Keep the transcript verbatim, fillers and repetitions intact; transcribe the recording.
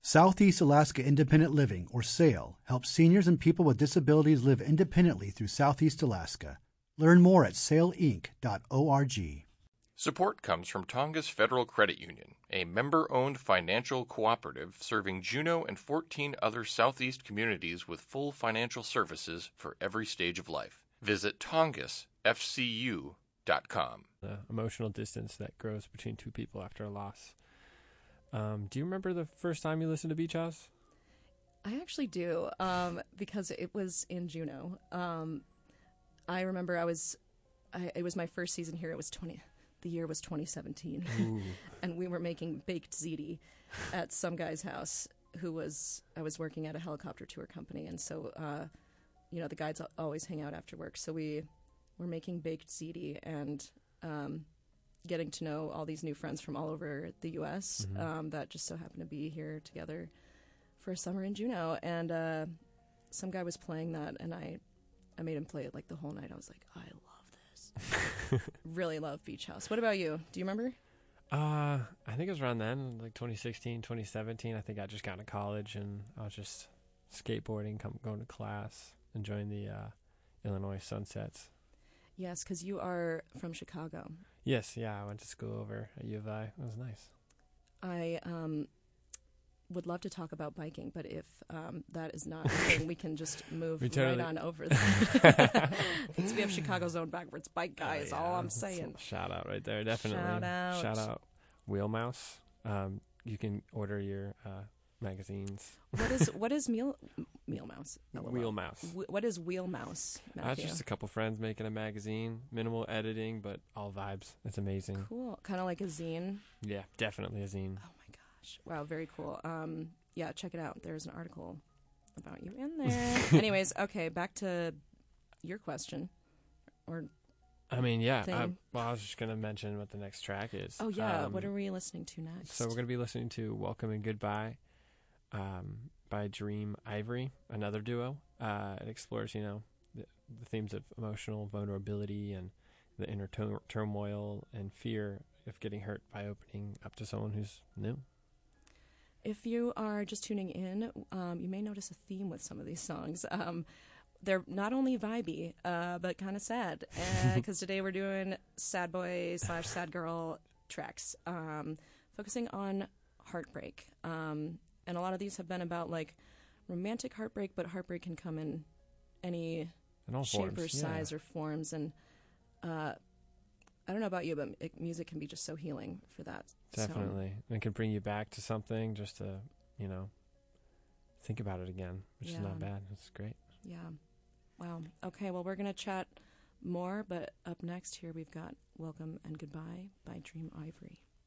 Southeast Alaska Independent Living, or SAIL, helps seniors and people with disabilities live independently through Southeast Alaska. Learn more at sail inc dot org. Support comes from Tongass Federal Credit Union, a member-owned financial cooperative serving Juneau and fourteen other Southeast communities with full financial services for every stage of life. Visit tongass f c u dot com. The emotional distance that grows between two people after a loss. Um, do you remember the first time you listened to Beach House? I actually do, um, because it was in Juneau. Um, I remember I was, I, it was my first season here. It was twenty. The year was twenty seventeen, and we were making baked ziti at some guy's house who was, I was working at a helicopter tour company, and so, uh, you know, the guides always hang out after work, so we were making baked ziti and um, getting to know all these new friends from all over the U S Mm-hmm. um, that just so happened to be here together for a summer in Juneau, and uh, some guy was playing that, and I, I made him play it like the whole night. I was like, I love really love Beach House. What about you? Do you remember? Uh, I think it was around then, like twenty sixteen, twenty seventeen. I think I just got into college and I was just skateboarding, come, going to class, enjoying the uh, Illinois sunsets. Yes, because you are from Chicago. Yes, yeah. I went to school over at U of I. It was nice. I um, would love to talk about biking, but if um, that is not a thing, we can just move totally... right on over there. Because we have Chicago's own backwards bike guy, is oh, yeah. all I'm saying. Shout out right there, definitely. Shout out. Shout out. Wheel Mouse. Um, you can order your uh, magazines. What is what is Meal Meal Mouse? Wheel Mouse. W- what is Wheel Mouse? Uh, just a couple friends making a magazine. Minimal editing, but all vibes. It's amazing. Cool. Kind of like a zine. Yeah, definitely a zine. Oh my gosh! Wow, very cool. Um, yeah, check it out. There's an article about you in there. Anyways, okay, back to your question. Or. I mean, yeah. I, well, I was just going to mention what the next track is. Oh, yeah. Um, what are we listening to next? So we're going to be listening to Welcome and Goodbye um, by Dream Ivory, another duo. Uh, it explores, you know, the, the themes of emotional vulnerability and the inner tur- turmoil and fear of getting hurt by opening up to someone who's new. If you are just tuning in, um, you may notice a theme with some of these songs. Um They're not only vibey, uh, but kind of sad. Because uh, today we're doing sad boy slash sad girl tracks, um, focusing on heartbreak. Um, and a lot of these have been about like romantic heartbreak, but heartbreak can come in any in all shape forms, or size yeah. or forms. And uh, I don't know about you, but it, music can be just so healing for that. Definitely. So. It can bring you back to something just to, you know, think about it again, which yeah. is not bad. It's great. Yeah. Wow. Okay, well, we're going to chat more, but up next here we've got Welcome and Goodbye by Dream Ivory.